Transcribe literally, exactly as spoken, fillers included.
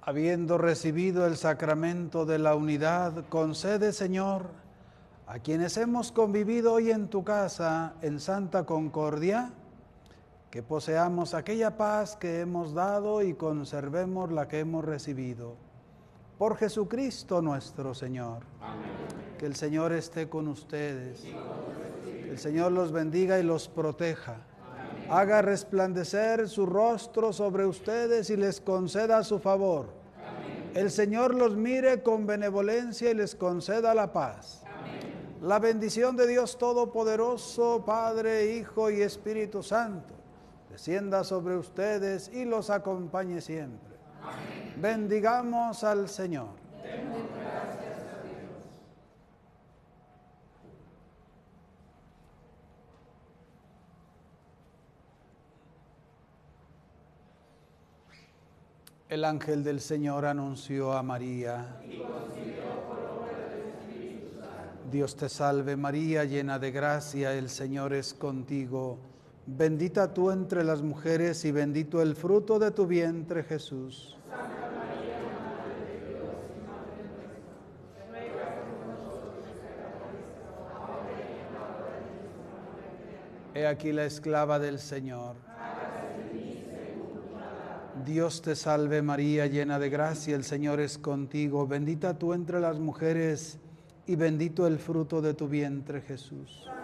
Habiendo recibido el sacramento de la unidad, concede, Señor, a quienes hemos convivido hoy en tu casa en santa concordia, que poseamos aquella paz que hemos dado y conservemos la que hemos recibido. Por Jesucristo nuestro Señor. Amén. Que el Señor esté con ustedes. Que el Señor los bendiga y los proteja. Amén. Haga resplandecer su rostro sobre ustedes y les conceda su favor. Amén. El Señor los mire con benevolencia y les conceda la paz. Amén. La bendición de Dios Todopoderoso, Padre, Hijo y Espíritu Santo, descienda sobre ustedes y los acompañe siempre. Amén. Bendigamos al Señor. Demos gracias a Dios. El ángel del Señor anunció a María. Y concibió por obra del Espíritu Santo. Dios te salve María, llena de gracia, el Señor es contigo. Bendita tú entre las mujeres y bendito el fruto de tu vientre, Jesús. Santa María, Madre de Dios y Madre nuestra, ruega por nosotros pecadores, ahora y en la hora de nuestra muerte. He aquí la esclava del Señor. Hágase en mí según tu palabra. Dios te salve María, llena de gracia, el Señor es contigo. Bendita tú entre las mujeres y bendito el fruto de tu vientre, Jesús.